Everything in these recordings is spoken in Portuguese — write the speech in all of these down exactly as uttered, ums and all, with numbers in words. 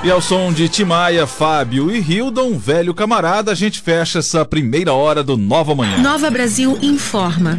E ao som de Timaya, Fábio e Hildon, velho camarada, a gente fecha essa primeira hora do Nova Manhã. Nova Brasil informa.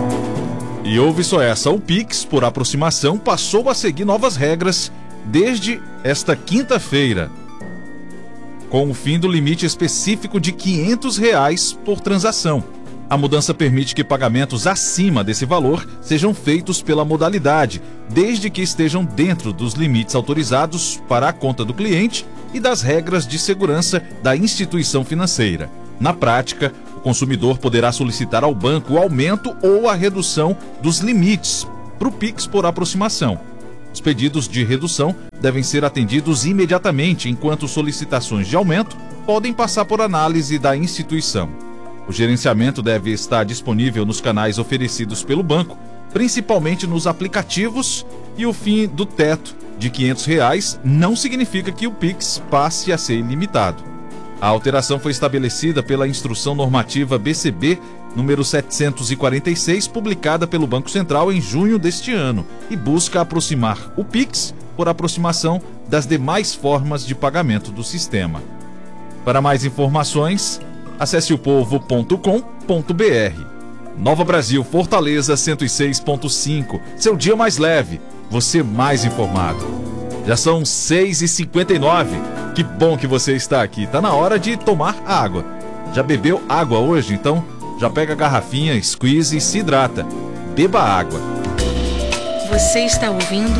E ouve só essa, o Pix, por aproximação, passou a seguir novas regras desde esta quinta-feira, com o fim do limite específico de quinhentos reais por transação. A mudança permite que pagamentos acima desse valor sejam feitos pela modalidade, desde que estejam dentro dos limites autorizados para a conta do cliente e das regras de segurança da instituição financeira. Na prática, o consumidor poderá solicitar ao banco o aumento ou a redução dos limites para o Pix por aproximação. Os pedidos de redução devem ser atendidos imediatamente, enquanto solicitações de aumento podem passar por análise da instituição. O gerenciamento deve estar disponível nos canais oferecidos pelo banco, principalmente nos aplicativos, e o fim do teto de quinhentos reais não significa que o Pix passe a ser ilimitado. A alteração foi estabelecida pela Instrução Normativa B C B número setecentos e quarenta e seis, publicada pelo Banco Central em junho deste ano, e busca aproximar o Pix por aproximação das demais formas de pagamento do sistema. Para mais informações, acesse o povo ponto com ponto br. Nova Brasil, Fortaleza cento e seis ponto cinco. Seu dia mais leve, você mais informado. Já são seis e cinquenta e nove. Que bom que você está aqui. Tá na hora de tomar água. Já bebeu água hoje? Então já pega a garrafinha, squeeze e se hidrata. Beba água. Você está ouvindo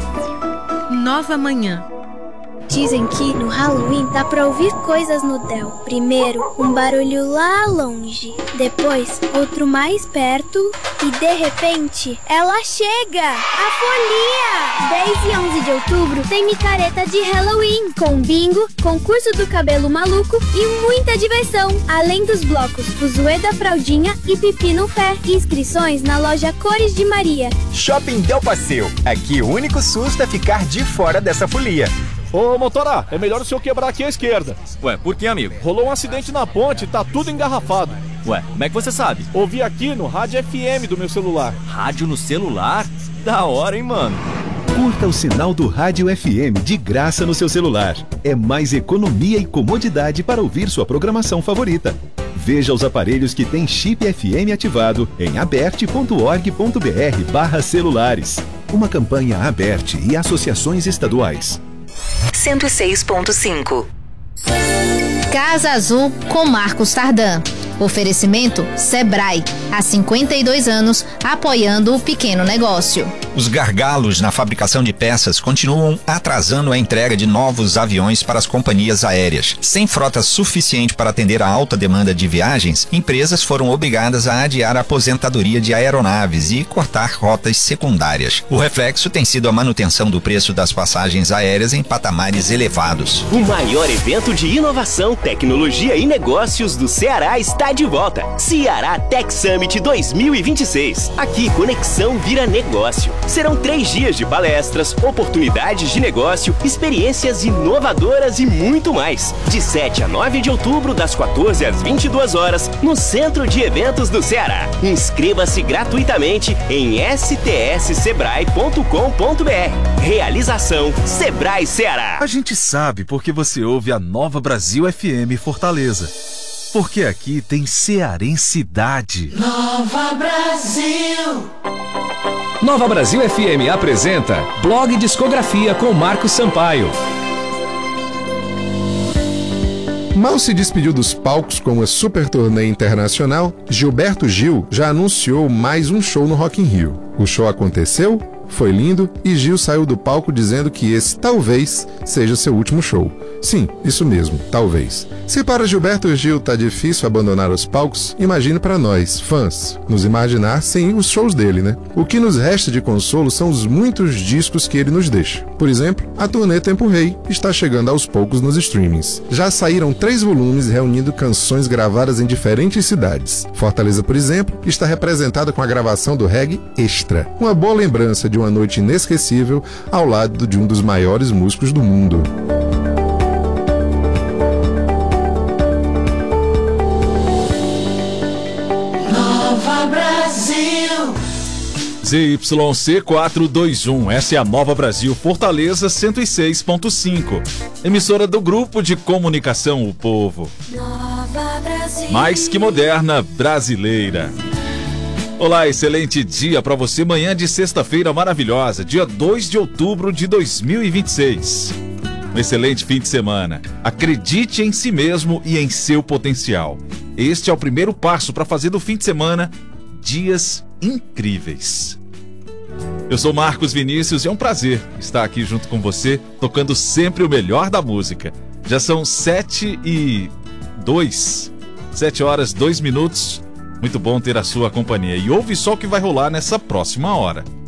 Nova Manhã. Dizem que no Halloween dá pra ouvir coisas no Del. Primeiro, um barulho lá longe. Depois, outro mais perto. E de repente, ela chega! A folia! dez e onze de outubro tem micareta de Halloween. Com bingo, concurso do cabelo maluco e muita diversão. Além dos blocos Fuzuê da Fraldinha e Pipi no Pé. Inscrições na loja Cores de Maria. Shopping Del Passeio. Aqui o único susto é ficar de fora dessa folia. Ô, motora, é melhor o senhor quebrar aqui à esquerda. Ué, por que, amigo? Rolou um acidente na ponte, tá tudo engarrafado. Ué, como é que você sabe? Ouvi aqui no rádio F M do meu celular. Rádio no celular? Da hora, hein, mano? Curta o sinal do Rádio F M de graça no seu celular. É mais economia e comodidade para ouvir sua programação favorita. Veja os aparelhos que têm chip F M ativado em aberte ponto org ponto br barra celulares. Uma campanha Aberte e associações estaduais. cento e seis ponto cinco. Casa Azul com Marcos Tardan. Oferecimento Sebrae, há cinquenta e dois anos, apoiando o pequeno negócio. Os gargalos na fabricação de peças continuam atrasando a entrega de novos aviões para as companhias aéreas. Sem frota suficiente para atender a alta demanda de viagens, empresas foram obrigadas a adiar a aposentadoria de aeronaves e cortar rotas secundárias. O reflexo tem sido a manutenção do preço das passagens aéreas em patamares elevados. O maior evento de inovação, tecnologia e negócios do Ceará está de volta. Ceará Tech Summit dois mil e vinte e seis. Aqui, conexão vira negócio. Serão três dias de palestras, oportunidades de negócio, experiências inovadoras e muito mais. De sete a nove de outubro, das quatorze às vinte e duas horas, no Centro de Eventos do Ceará. Inscreva-se gratuitamente em s t s sebrae ponto com ponto br. Realização Sebrae Ceará. A gente sabe porque você ouve a Nova Brasil F M Fortaleza. Porque aqui tem cearensidade. Nova Brasil. Nova Brasil F M apresenta Blog Discografia com Marcos Sampaio. Mal se despediu dos palcos com uma super turnê internacional, Gilberto Gil já anunciou mais um show no Rock in Rio. O show aconteceu, foi lindo e Gil saiu do palco dizendo que esse talvez seja seu último show. Sim, isso mesmo, talvez. Se para Gilberto Gil tá difícil abandonar os palcos, imagine para nós, fãs, nos imaginar sem os shows dele, né? O que nos resta de consolo são os muitos discos que ele nos deixa. Por exemplo, a turnê Tempo Rei está chegando aos poucos nos streamings. Já saíram três volumes reunindo canções gravadas em diferentes cidades. Fortaleza, por exemplo, está representada com a gravação do Reggae Extra, uma boa lembrança de uma noite inesquecível ao lado de um dos maiores músicos do mundo. Z Y C quatrocentos e vinte e um, essa é a Nova Brasil Fortaleza cento e seis ponto cinco. Emissora do Grupo de Comunicação O Povo. Nova Brasil. Mais que moderna, brasileira. Olá, excelente dia para você, manhã de sexta-feira maravilhosa, dia dois de outubro de dois mil e vinte e seis. Um excelente fim de semana. Acredite em si mesmo e em seu potencial. Este é o primeiro passo para fazer do fim de semana dias incríveis. Eu sou Marcos Vinícius e é um prazer estar aqui junto com você, tocando sempre o melhor da música. Já são sete e dois, sete horas, dois minutos. Muito bom ter a sua companhia. E ouve só o que vai rolar nessa próxima hora.